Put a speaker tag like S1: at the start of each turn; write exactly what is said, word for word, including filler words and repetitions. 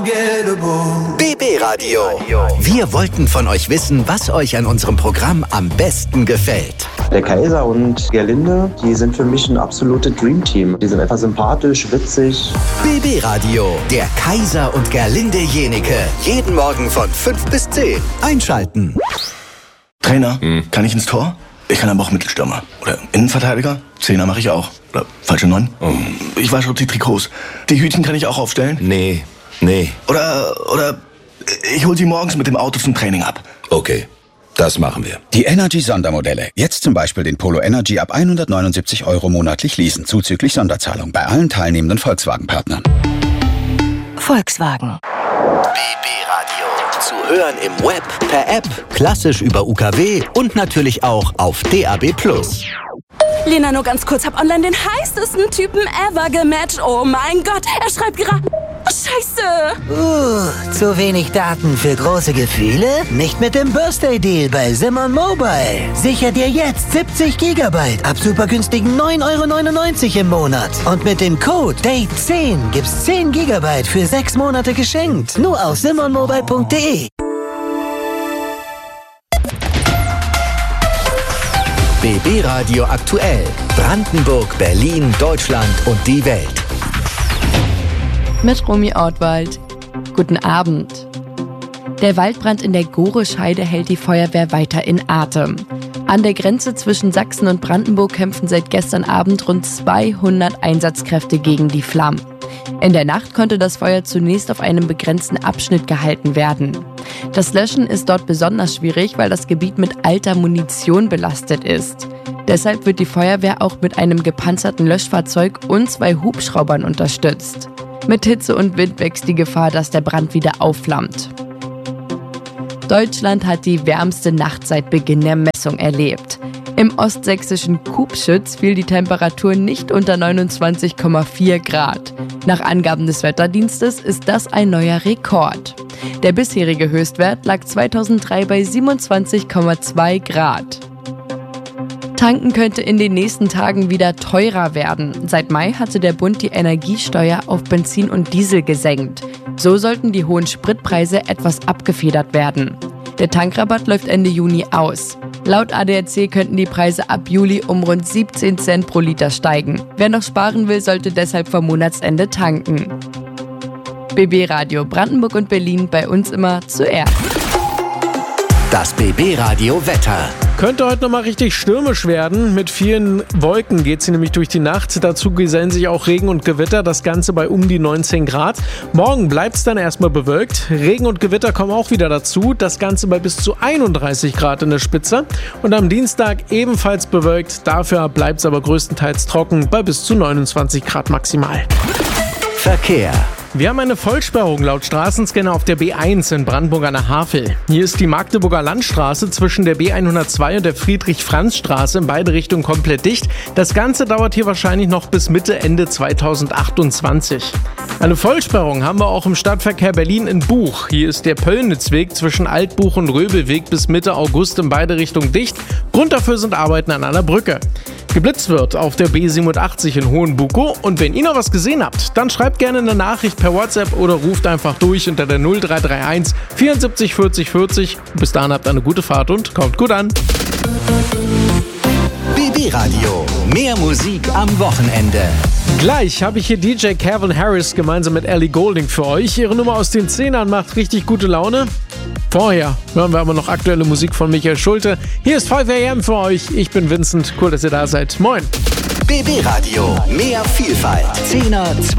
S1: B B Radio. Wir wollten von euch wissen, was euch an unserem Programm am besten gefällt.
S2: Der Kaiser und Gerlinde, die sind für mich ein absolutes Dreamteam. Die sind einfach sympathisch, witzig.
S1: B B Radio, der Kaiser und Gerlinde Jenike. Jeden Morgen von fünf bis zehn. Einschalten.
S3: Trainer, hm. kann ich ins Tor? Ich kann aber auch Mittelstürmer. Oder Innenverteidiger? Zehner mache ich auch. Oder falsche Neun? Oh. Ich wasche die Trikots. Die Hütchen kann ich auch aufstellen?
S4: Nee, nee.
S3: Oder, oder ich hole sie morgens mit dem Auto zum Training ab.
S4: Okay, das machen wir.
S5: Die Energy-Sondermodelle. Jetzt zum Beispiel den Polo Energy ab hundertneunundsiebzig Euro monatlich leasen, zuzüglich Sonderzahlung bei allen teilnehmenden Volkswagen-Partnern.
S6: Volkswagen.
S1: B B Radio. Zu hören im Web, per App, klassisch über U K W und natürlich auch auf D A B plus.
S6: Lena, nur ganz kurz, hab online den heißesten Typen ever gematcht. Oh mein Gott, er schreibt gerade... Scheiße!
S7: Uh, zu wenig Daten für große Gefühle? Nicht mit dem Birthday-Deal bei Simon Mobile. Sicher dir jetzt siebzig Gigabyte ab super günstigen neun Euro neunundneunzig im Monat. Und mit dem Code Date zehn gibt's zehn Gigabyte für sechs Monate geschenkt. Nur auf simon mobile punkt de.
S1: B B Radio aktuell. Brandenburg, Berlin, Deutschland und die Welt.
S8: Mit Romy Ortwald. Guten Abend. Der Waldbrand in der Gorescheide hält die Feuerwehr weiter in Atem. An der Grenze zwischen Sachsen und Brandenburg kämpfen seit gestern Abend rund zweihundert Einsatzkräfte gegen die Flammen. In der Nacht konnte das Feuer zunächst auf einem begrenzten Abschnitt gehalten werden. Das Löschen ist dort besonders schwierig, weil das Gebiet mit alter Munition belastet ist. Deshalb wird die Feuerwehr auch mit einem gepanzerten Löschfahrzeug und zwei Hubschraubern unterstützt. Mit Hitze und Wind wächst die Gefahr, dass der Brand wieder aufflammt. Deutschland hat die wärmste Nacht seit Beginn der Messung erlebt. Im ostsächsischen Kubschütz fiel die Temperatur nicht unter neunundzwanzig Komma vier Grad. Nach Angaben des Wetterdienstes ist das ein neuer Rekord. Der bisherige Höchstwert lag zweitausenddrei bei siebenundzwanzig Komma zwei Grad. Tanken könnte in den nächsten Tagen wieder teurer werden. Seit Mai hatte der Bund die Energiesteuer auf Benzin und Diesel gesenkt. So sollten die hohen Spritpreise etwas abgefedert werden. Der Tankrabatt läuft Ende Juni aus. Laut A D A C könnten die Preise ab Juli um rund siebzehn Cent pro Liter steigen. Wer noch sparen will, sollte deshalb vor Monatsende tanken. B B Radio Brandenburg und Berlin, bei uns immer zuerst.
S1: Das B B Radio Wetter.
S9: Könnte heute nochmal richtig stürmisch werden. Mit vielen Wolken geht sie nämlich durch die Nacht. Dazu gesellen sich auch Regen und Gewitter. Das Ganze bei um die neunzehn Grad. Morgen bleibt es dann erstmal bewölkt. Regen und Gewitter kommen auch wieder dazu. Das Ganze bei bis zu einunddreißig Grad in der Spitze. Und am Dienstag ebenfalls bewölkt. Dafür bleibt es aber größtenteils trocken bei bis zu neunundzwanzig Grad maximal.
S1: Verkehr.
S9: Wir haben eine Vollsperrung laut Straßenscanner auf der B eins in Brandenburg an der Havel. Hier ist die Magdeburger Landstraße zwischen der B hundertzwei und der Friedrich-Franz-Straße in beide Richtungen komplett dicht. Das Ganze dauert hier wahrscheinlich noch bis Mitte, Ende zweitausendachtundzwanzig. Eine Vollsperrung haben wir auch im Stadtverkehr Berlin in Buch. Hier ist der Pöllnitzweg zwischen Altbuch und Röbelweg bis Mitte August in beide Richtungen dicht. Grund dafür sind Arbeiten an einer Brücke. Geblitzt wird auf der B siebenundachtzig in Hohenbukow. Und wenn ihr noch was gesehen habt, dann schreibt gerne eine Nachricht per WhatsApp oder ruft einfach durch unter der null drei drei eins vierundsiebzig vierzig vierzig. Bis dahin habt eine gute Fahrt und kommt gut an.
S1: B B Radio. Mehr Musik am Wochenende.
S9: Gleich habe ich hier D J Calvin Harris gemeinsam mit Ellie Goulding für euch. Ihre Nummer aus den Zehnern macht richtig gute Laune. Vorher hören wir aber noch aktuelle Musik von Michael Schulte. Hier ist fünf A M für euch. Ich bin Vincent. Cool, dass ihr da seid. Moin.
S1: B B Radio. Mehr Vielfalt. Zehner,